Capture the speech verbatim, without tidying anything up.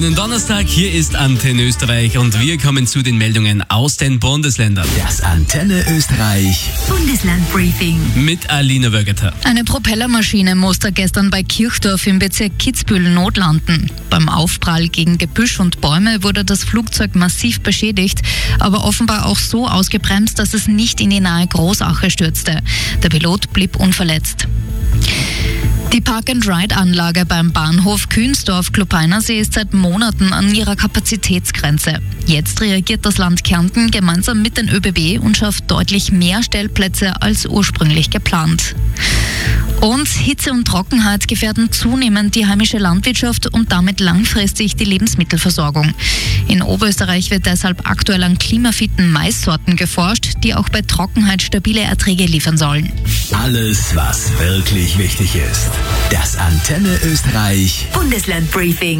Donnerstag, hier ist Antenne Österreich und wir kommen zu den Meldungen aus den Bundesländern. Das Antenne Österreich Bundesland-Briefing mit Alina Wögeter. Eine Propellermaschine musste gestern bei Kirchdorf im Bezirk Kitzbühel notlanden. Beim Aufprall gegen Gebüsch und Bäume wurde das Flugzeug massiv beschädigt, aber offenbar auch so ausgebremst, dass es nicht in die nahe Großache stürzte. Der Pilot blieb unverletzt. Die Park-and-Ride-Anlage beim Bahnhof Kühnsdorf-Klopeinersee ist seit Monaten an ihrer Kapazitätsgrenze. Jetzt reagiert das Land Kärnten gemeinsam mit den ÖBB und schafft deutlich mehr Stellplätze als ursprünglich geplant. Und Hitze und Trockenheit gefährden zunehmend die heimische Landwirtschaft und damit langfristig die Lebensmittelversorgung. In Oberösterreich wird deshalb aktuell an klimafitten Maissorten geforscht, die auch bei Trockenheit stabile Erträge liefern sollen. Alles, was wirklich wichtig ist. Das Antenne Österreich Bundesland-Briefing.